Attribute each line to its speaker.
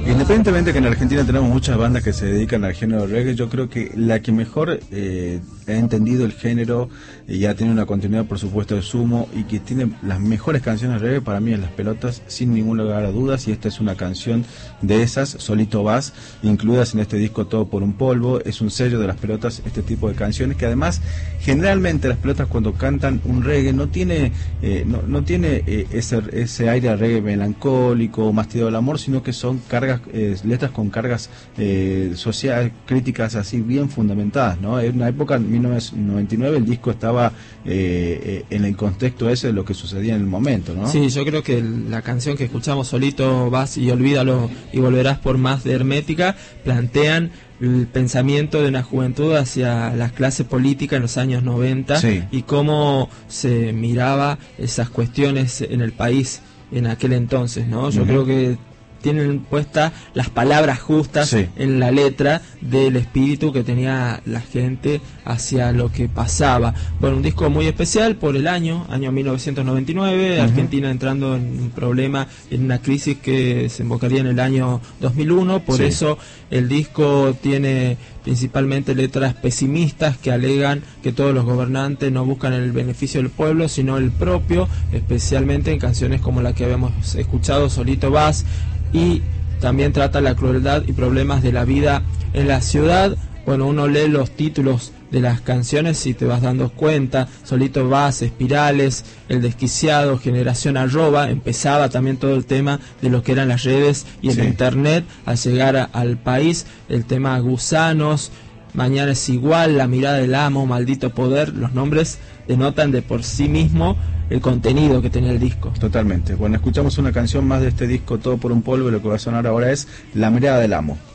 Speaker 1: Independientemente que en Argentina tenemos muchas bandas que se dedican al género reggae, yo creo que la que mejor ha entendido el género y ha tenido una continuidad, por supuesto, de Sumo, y que tiene las mejores canciones reggae para mí es Las Pelotas, sin ningún lugar a dudas, y esta es una canción de esas, Solito Vas, incluidas en este disco Todo por un Polvo. Es un sello de Las Pelotas este tipo de canciones, que además generalmente Las Pelotas cuando cantan un reggae no tiene ese aire a reggae melancólico, mastigado del amor, sino que son letras con cargas sociales, críticas así bien fundamentadas, ¿no? En una época, en 1999, el disco estaba en el contexto ese de lo que sucedía en el momento, ¿no?
Speaker 2: Sí, yo creo que la canción que escuchamos, Solito Vas y Olvídalo y Volverás por Más, de Hermética, plantean el pensamiento de una juventud hacia la clase política en los años 90, sí, y cómo se miraba esas cuestiones en el país en aquel entonces, ¿no? Yo creo que tienen puestas las palabras justas, sí, en la letra del espíritu que tenía la gente hacia lo que pasaba. Bueno, un disco muy especial por el año 1999, Argentina entrando en un problema, en una crisis que desembocaría en el año 2001, por eso el disco tiene principalmente letras pesimistas que alegan que todos los gobernantes no buscan el beneficio del pueblo, sino el propio, especialmente en canciones como la que habíamos escuchado, Solito Vas, y también trata la crueldad y problemas de la vida en la ciudad. Bueno, uno lee los títulos de las canciones y te vas dando cuenta: Solito Vas, Espirales, El Desquiciado, Generación Arroba. Empezaba también todo el tema de lo que eran las redes y el internet al llegar al país, el tema Gusanos, Mañana es igual, La mirada del amo, Maldito poder. Los nombres denotan de por sí mismo el contenido que tenía el disco.
Speaker 1: Totalmente. Bueno, escuchamos una canción más de este disco Todo por un Polvo, y lo que va a sonar ahora es La mirada del amo.